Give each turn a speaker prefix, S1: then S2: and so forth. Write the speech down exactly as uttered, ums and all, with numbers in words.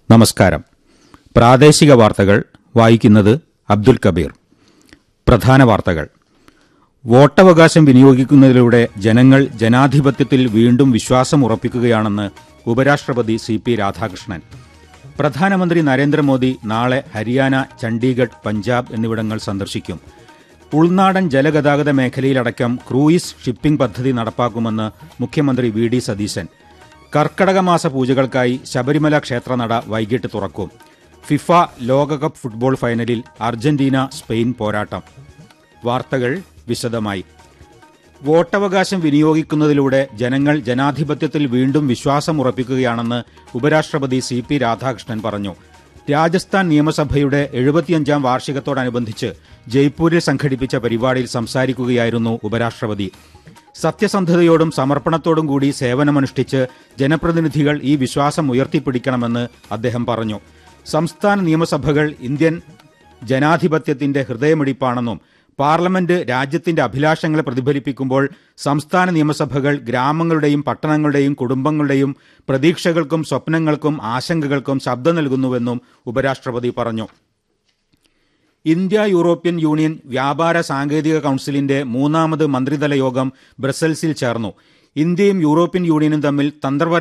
S1: നമസ്കാരം. പ്രാദേശിക വാർത്തകൾ വായിക്കുന്നത് അബ്ദുൽ കബീർ. പ്രധാന വാർത്തകൾ. വോട്ടവകാശം വിനിയോഗിക്കുന്നതിലൂടെ ജനങ്ങൾ ജനാധിപത്യത്തിൽ വീണ്ടും വിശ്വാസം ഉറപ്പിക്കുകയാണെന്ന് ഉപരാഷ്ട്രപതി സി പി രാധാകൃഷ്ണൻ. പ്രധാനമന്ത്രി നരേന്ദ്രമോദി നാളെ ഹരിയാന, ചണ്ഡീഗഡ്, പഞ്ചാബ് എന്നിവിടങ്ങൾ സന്ദർശിക്കും. ഉൾനാടൻ ജലഗതാഗത മേഖലയിലടക്കം ക്രൂയിസ് ഷിപ്പിംഗ് പദ്ധതി നടപ്പാക്കുമെന്ന് മുഖ്യമന്ത്രി വി ഡി സതീശൻ. കർക്കടകമാസ പൂജകൾക്കായി ശബരിമല ക്ഷേത്രനട വൈകിട്ട് തുറക്കും. ഫിഫ ലോകകപ്പ് ഫുട്ബോൾ ഫൈനലിൽ അർജന്റീന സ്പെയിൻ പോരാട്ടം. വാർത്തകൾ വിശദമായി. വോട്ടവകാശം വിനിയോഗിക്കുന്നതിലൂടെ ജനങ്ങൾ ജനാധിപത്യത്തിൽ വീണ്ടും വിശ്വാസമുറപ്പിക്കുകയാണെന്ന് ഉപരാഷ്ട്രപതി സി പി രാധാകൃഷ്ണൻ പറഞ്ഞു. രാജസ്ഥാൻ നിയമസഭയുടെ എഴുപത്തിയഞ്ചാം വാർഷികത്തോടനുബന്ധിച്ച് ജയ്പൂരിൽ സംഘടിപ്പിച്ച പരിപാടിയിൽ സംസാരിക്കുകയായിരുന്നു ഉപരാഷ്ട്രപതി. സത്യസന്ധതയോടും സമർപ്പണത്തോടും കൂടി സേവനമനുഷ്ഠിച്ച് ജനപ്രതിനിധികൾ ഈ വിശ്വാസം ഉയർത്തിപ്പിടിക്കണമെന്ന് അദ്ദേഹം പറഞ്ഞു. സംസ്ഥാന നിയമസഭകൾ ഇന്ത്യൻ ജനാധിപത്യത്തിന്റെ ഹൃദയമിടിപ്പാണെന്നും പാർലമെന്റ് രാജ്യത്തിന്റെ അഭിലാഷങ്ങളെ പ്രതിഫലിപ്പിക്കുമ്പോൾ സംസ്ഥാന നിയമസഭകൾ ഗ്രാമങ്ങളുടെയും പട്ടണങ്ങളുടെയും കുടുംബങ്ങളുടെയും പ്രതീക്ഷകൾക്കും സ്വപ്നങ്ങൾക്കും ആശങ്കകൾക്കും ശബ്ദം നൽകുന്നുവെന്നും ഉപരാഷ്ട്രപതി പറഞ്ഞു. ഇന്ത്യ യൂറോപ്യൻ യൂണിയൻ വ്യാപാര സാങ്കേതിക കൌൺസിലിന്റെ മൂന്നാമത് മന്ത്രിതല യോഗം ബ്രസൽസിൽ ചേർന്നു. ഇന്ത്യയും യൂറോപ്യൻ യൂണിയനും തമ്മിൽ തന്ത്രപരമായ